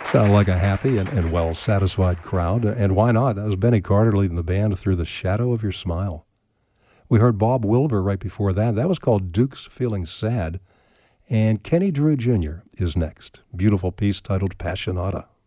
Sound like a happy and well-satisfied crowd. And why not? That was Benny Carter leading the band through the shadow of your smile. We heard Bob Wilber right before that. That was called Duke's Feeling Sad. And Kenny Drew Jr. is next. Beautiful piece titled Passionata.